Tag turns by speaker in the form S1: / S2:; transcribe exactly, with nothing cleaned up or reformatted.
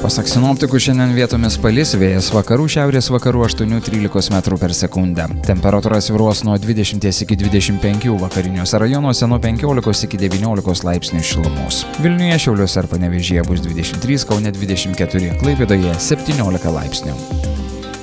S1: Pasak sinoptikų šiandien vietomis palis, vėjas vakarų šiaurės vakarų aštuoni trylika metrų per sekundę. Temperatūra svyruos nuo dvidešimties iki dvidešimt penkių, vakariniuose rajonuose nuo penkiolikos iki devyniolikos laipsnių šilumos. Vilniuje, Šiauliuose ir Panevėžyje bus dvidešimt trys, Kaune dvidešimt keturi, Klaipėdoje septyniolika laipsnių.